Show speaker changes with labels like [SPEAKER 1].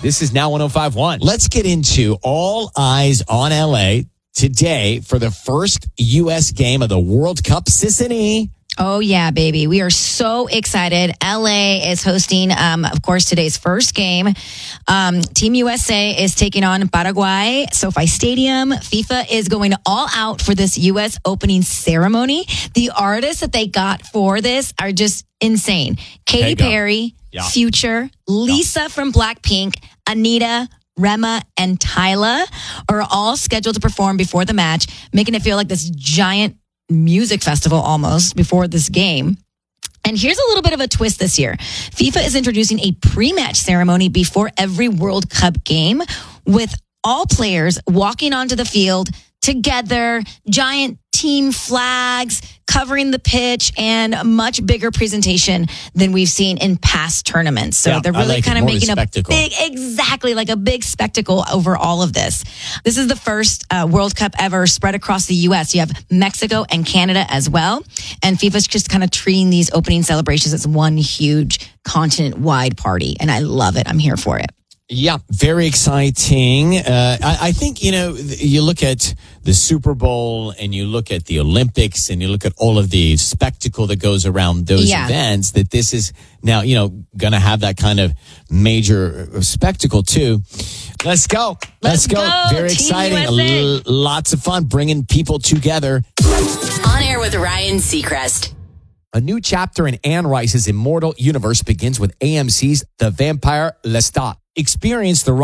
[SPEAKER 1] This is Now 105.1. Let's get into all eyes on LA today for the first U.S. game of the World Cup. Sissany.
[SPEAKER 2] Oh, yeah, baby. We are so excited. LA is hosting, of course, today's first game. Team USA is taking on Paraguay, SoFi Stadium. FIFA is going all out for this U.S. opening ceremony. The artists that they got for this are just insane. Katy Perry, Future, Lisa from Blackpink, Anita, Rema, and Tyla are all scheduled to perform before the match, making it feel like this giant music festival almost before this game. And here's a little bit of a twist this year. FIFA is introducing a pre-match ceremony before every World Cup game with all players walking onto the field together, giant team flags covering the pitch, and a much bigger presentation than we've seen in past tournaments. So they're really kind of making a big spectacle over all of this. This is the first World Cup ever spread across the U.S. You have Mexico and Canada as well. And FIFA's just kind of treating these opening celebrations as one huge continent-wide party. And I love it. I'm here for it.
[SPEAKER 1] Yeah, very exciting. I think, you look at the Super Bowl and you look at the Olympics and you look at all of the spectacle that goes around those events, that this is now, going to have that kind of major spectacle too. Let's go. Let's go. Very exciting. Lots of fun bringing people together.
[SPEAKER 3] On Air with Ryan Seacrest.
[SPEAKER 1] A new chapter in Anne Rice's immortal universe begins with AMC's The Vampire Lestat. Experience the